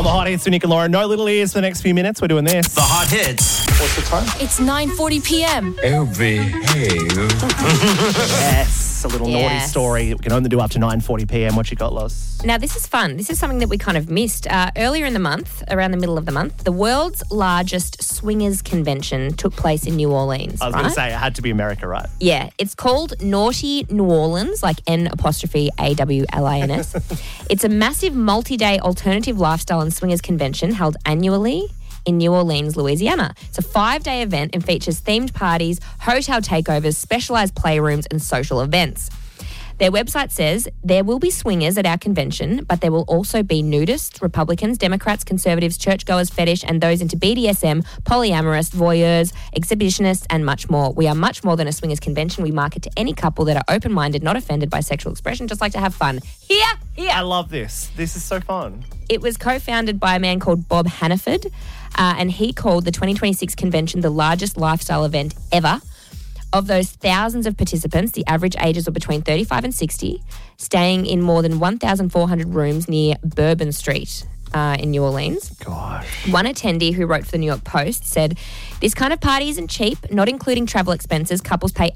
On the Hot Hits with Nick and Lauren. No little ears for the next few minutes. We're doing this. The Hot Hits. What's the time? It's 9:40 p.m. Oh, behave. Yes, a little naughty Yes. story. We can only do up to 9:40 p.m. What you got, Loz? Now, this is fun. This is something that we kind of missed. Earlier in the month, around the middle of the month, the world's largest swingers convention took place in New Orleans. I was going to say, it had to be America, right? Yeah, it's called Naughty New Orleans, like N'_AWLINS. It's a massive multi-day alternative lifestyle and swingers convention held annually in New Orleans, Louisiana. It's a 5-day event and features themed parties, hotel takeovers, specialised playrooms and social events. Their website says there will be swingers at our convention, but there will also be nudists, Republicans, Democrats, conservatives, churchgoers, fetish, and those into BDSM, polyamorous, voyeurs, exhibitionists, and much more. We are much more than a swingers convention. We market to any couple that are open-minded, not offended by sexual expression, just like to have fun. Here. I love this. This is so fun. It was co-founded by a man called Bob Hannaford, and he called the 2026 convention the largest lifestyle event ever. Of those thousands of participants, the average ages were between 35 and 60, staying in more than 1,400 rooms near Bourbon Street in New Orleans. Gosh. One attendee who wrote for the New York Post said, "This kind of party isn't cheap, not including travel expenses. Couples pay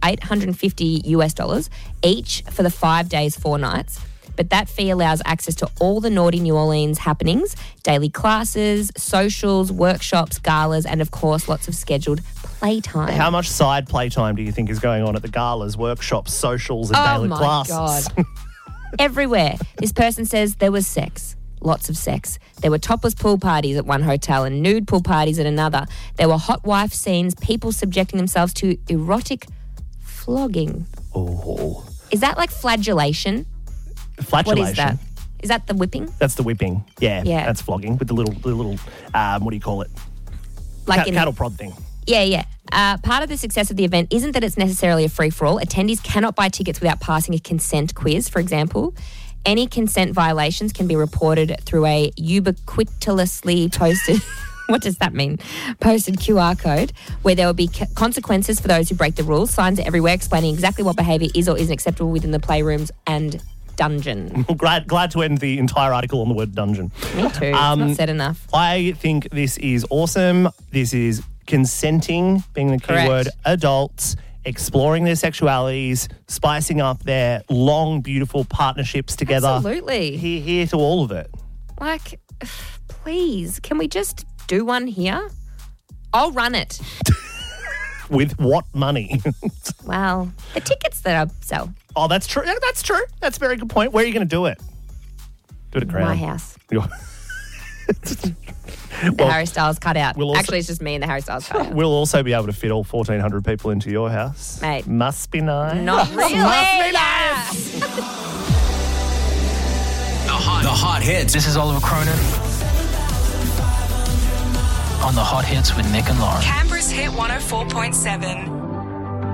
$850 each for the 5 days, 4 nights. But that fee allows access to all the naughty New Orleans happenings, daily classes, socials, workshops, galas, and of course, lots of scheduled playtime." How much side playtime do you think is going on at the galas, workshops, socials, and daily classes? Oh, my God. Everywhere. This person says there was sex. Lots of sex. There were topless pool parties at one hotel and nude pool parties at another. There were hot wife scenes, people subjecting themselves to erotic flogging. Oh. Is that like flagellation? Flatulation. What is that? Is that the whipping? That's the whipping. Yeah. Yeah. That's flogging with the little what do you call it? Like Cattle prod thing. Yeah. Part of the success of the event isn't that it's necessarily a free-for-all. Attendees cannot buy tickets without passing a consent quiz, for example. Any consent violations can be reported through a ubiquitously posted... What does that mean? Posted QR code where there will be consequences for those who break the rules. Signs are everywhere explaining exactly what behaviour is or isn't acceptable within the playrooms and dungeon. Glad to end the entire article on the word dungeon. Me too. It's not said enough. I think this is awesome. This is consenting, being the key Correct. word, adults exploring their sexualities, spicing up their long, beautiful partnerships together. Absolutely. Here to all of it. Like, please, can we just do one here? I'll run it. With what money? Well, the tickets that I sell. Oh, that's true. That's true. That's a very good point. Where are you going to do it? Do it at Crown. My house. Your- The Harry Styles cutout. we'll also- Actually, it's just me and the Harry Styles cutout. We'll also be able to fit all 1,400 people into your house. Mate. Must be nice. Not really. Must be nice. The Hot Hits. This is Oliver Cronin. On The Hot Hits with Nick and Lauren. Canberra's Hit 104.7.